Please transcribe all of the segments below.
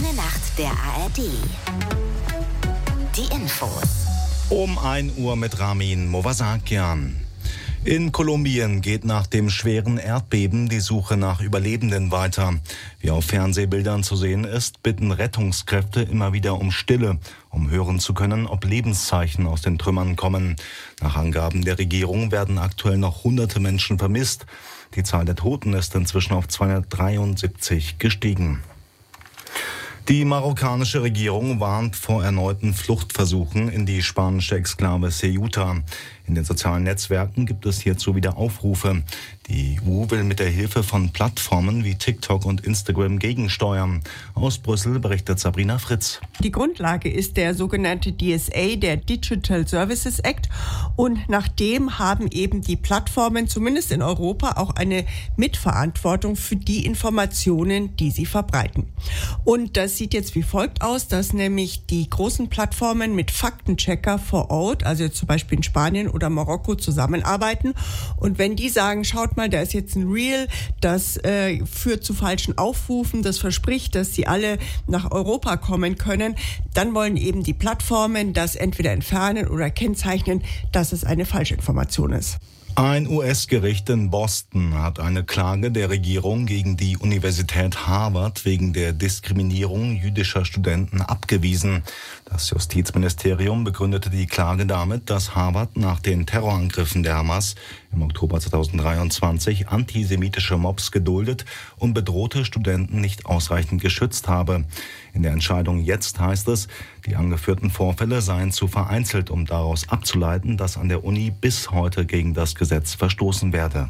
junge Nacht der ARD. Die Infos. Um 1 Uhr mit Ramin Movasakian. In Kolumbien geht nach dem schweren Erdbeben die Suche nach Überlebenden weiter. Wie auf Fernsehbildern zu sehen ist, bitten Rettungskräfte immer wieder um Stille, um hören zu können, ob Lebenszeichen aus den Trümmern kommen. Nach Angaben der Regierung werden aktuell noch hunderte Menschen vermisst. Die Zahl der Toten ist inzwischen auf 273 gestiegen. Die marokkanische Regierung warnt vor erneuten Fluchtversuchen in die spanische Exklave Ceuta. In den sozialen Netzwerken gibt es hierzu wieder Aufrufe. Die EU will mit der Hilfe von Plattformen wie TikTok und Instagram gegensteuern. Aus Brüssel berichtet Sabrina Fritz. Die Grundlage ist der sogenannte DSA, der Digital Services Act. Und nach dem haben eben die Plattformen, zumindest in Europa, auch eine Mitverantwortung für die Informationen, die sie verbreiten. Und das sieht jetzt wie folgt aus, dass nämlich die großen Plattformen mit Faktenchecker vor Ort, also zum Beispiel in Spanien oder Marokko, zusammenarbeiten. Und wenn die sagen, schaut mal, da ist jetzt ein Reel, das führt zu falschen Aufrufen, das verspricht, dass sie alle nach Europa kommen können, dann wollen eben die Plattformen das entweder entfernen oder kennzeichnen, dass es eine Falschinformation ist. Ein US-Gericht in Boston hat eine Klage der Regierung gegen die Universität Harvard wegen der Diskriminierung jüdischer Studenten abgewiesen. Das Justizministerium begründete die Klage damit, dass Harvard nach den Terrorangriffen der Hamas im Oktober 2023 antisemitische Mobs geduldet und bedrohte Studenten nicht ausreichend geschützt habe. In der Entscheidung jetzt heißt es, die angeführten Vorfälle seien zu vereinzelt, um daraus abzuleiten, dass an der Uni bis heute gegen das Gesetz verstoßen werde.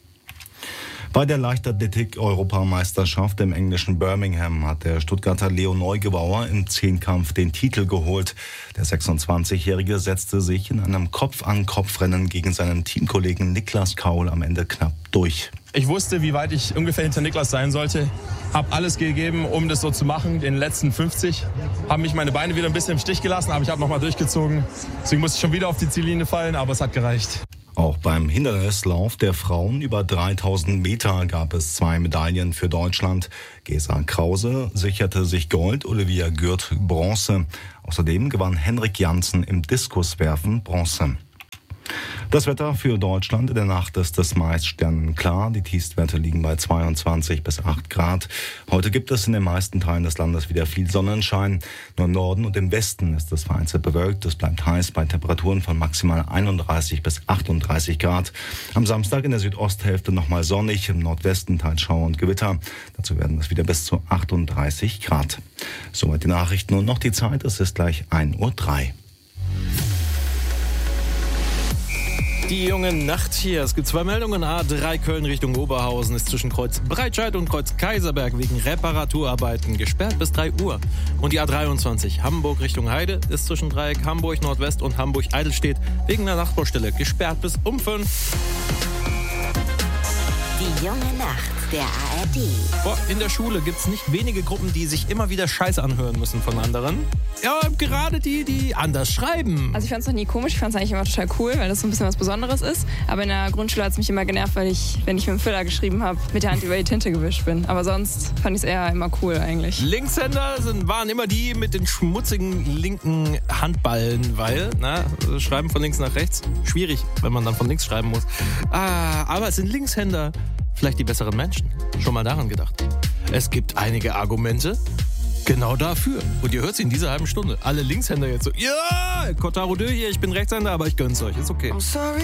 Bei der Leichtathletik-Europameisterschaft im englischen Birmingham hat der Stuttgarter Leo Neugebauer im Zehnkampf den Titel geholt. Der 26-Jährige setzte sich in einem Kopf-an-Kopf-Rennen gegen seinen Teamkollegen Niklas Kaul am Ende knapp durch. Ich wusste, wie weit ich ungefähr hinter Niklas sein sollte. Habe alles gegeben, um das so zu machen. Den letzten 50 haben mich meine Beine wieder ein bisschen im Stich gelassen, aber ich habe nochmal durchgezogen. Deswegen musste ich schon wieder auf die Ziellinie fallen, aber es hat gereicht. Auch beim Hindernislauf der Frauen über 3000 Meter gab es 2 Medaillen für Deutschland. Gesa Krause sicherte sich Gold, Olivia Gürt Bronze. Außerdem gewann Henrik Janssen im Diskuswerfen Bronze. Das Wetter für Deutschland: in der Nacht ist es meist sternenklar. Die Tiefstwerte liegen bei 22 bis 8 Grad. Heute gibt es in den meisten Teilen des Landes wieder viel Sonnenschein. Nur im Norden und im Westen ist es vereinzelt bewölkt. Es bleibt heiß bei Temperaturen von maximal 31 bis 38 Grad. Am Samstag in der Südosthälfte nochmal sonnig, im Nordwesten teils Schauer und Gewitter. Dazu werden es wieder bis zu 38 Grad. Soweit die Nachrichten und noch die Zeit. Es ist gleich 1:03 Uhr. Die junge Nacht hier. Es gibt 2 Meldungen. A3 Köln Richtung Oberhausen ist zwischen Kreuz Breitscheid und Kreuz Kaiserberg wegen Reparaturarbeiten gesperrt bis 3 Uhr. Und die A23 Hamburg Richtung Heide ist zwischen Dreieck Hamburg Nordwest und Hamburg Eidelstedt wegen einer Nachtbaustelle gesperrt bis um 5. Die junge Nacht der ARD. In der Schule gibt es nicht wenige Gruppen, die sich immer wieder Scheiß anhören müssen von anderen. Ja, gerade die anders schreiben. Also ich fand es noch nie komisch, ich fand es eigentlich immer total cool, weil das so ein bisschen was Besonderes ist. Aber in der Grundschule hat es mich immer genervt, weil ich, wenn ich mit dem Füller geschrieben habe, mit der Hand über die Tinte gewischt bin. Aber sonst fand ich es eher immer cool eigentlich. Linkshänder waren immer die mit den schmutzigen linken Handballen, weil, schreiben von links nach rechts, schwierig, wenn man dann von links schreiben muss. Aber es sind Linkshänder vielleicht die besseren Menschen. Schon mal daran gedacht. Es gibt einige Argumente genau dafür. Und ihr hört sie in dieser halben Stunde. Alle Linkshänder jetzt so, ja, Kotaro hier, ich bin Rechtshänder, aber ich gönn's euch, ist okay.